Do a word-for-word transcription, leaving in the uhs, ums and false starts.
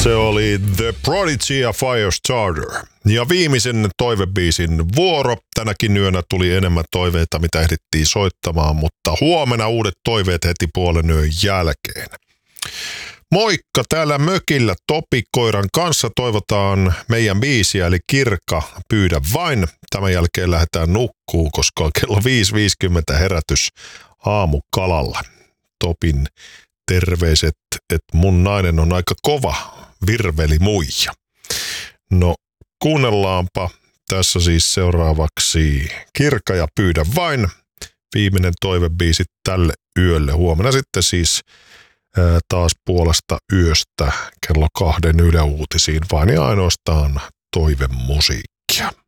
Se oli The Prodigy ja Firestarter. Ja viimeisen toivebiisin vuoro. Tänäkin yönä tuli enemmän toiveita, mitä ehdittiin soittamaan, mutta huomenna uudet toiveet heti puolen yön jälkeen. Moikka, täällä mökillä Topi koiran kanssa toivotaan meidän biisiä, eli Kirkka, pyydä vain. Tämän jälkeen lähdetään nukkuun, koska on kello viisi viisikymmentä herätys aamukalalla. Topin terveiset, että mun nainen on aika kova virveli muija. No, kuunnellaanpa tässä siis seuraavaksi Kirkka ja pyydä vain. Viimeinen toivebiisi tälle yölle. Huomenna sitten siis ää, taas puolesta yöstä kello kahden Yle Uutisiin vain ja ainoastaan toivemusiikkia.